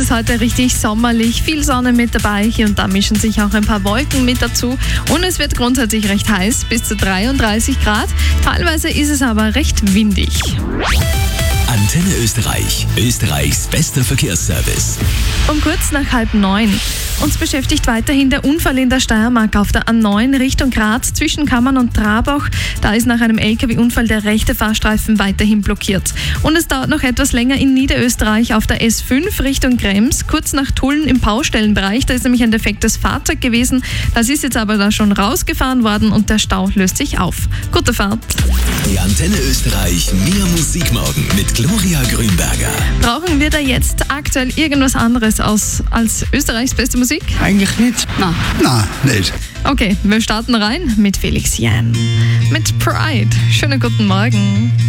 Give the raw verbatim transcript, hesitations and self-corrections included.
es heute richtig sommerlich, viel Sonne mit dabei. Hier und da mischen sich auch ein paar Wolken mit dazu. Und es wird grundsätzlich recht heiß, bis zu dreiunddreißig Grad. Teilweise ist es aber recht windig. Antenne Österreich, Österreichs bester Verkehrsservice. Um kurz nach halb neun. Uns beschäftigt weiterhin der Unfall in der Steiermark auf der A neun Richtung Graz zwischen Kammern und Trabach. Da ist nach einem L K W-Unfall der rechte Fahrstreifen weiterhin blockiert. Und es dauert noch etwas länger in Niederösterreich auf der S fünf Richtung Krems, kurz nach Tulln im Baustellenbereich. Da ist nämlich ein defektes Fahrzeug gewesen. Das ist jetzt aber da schon rausgefahren worden und der Stau löst sich auf. Gute Fahrt. Die Antenne Österreich Mehr Musik morgen mit Gloria Grünberger. Brauchen wir da jetzt aktuell irgendwas anderes aus, als Österreichs beste Musik? Eigentlich nicht. Na. Nein, nicht. Okay, wir starten rein mit Felix Jähn. Mit Pride. Schönen guten Morgen.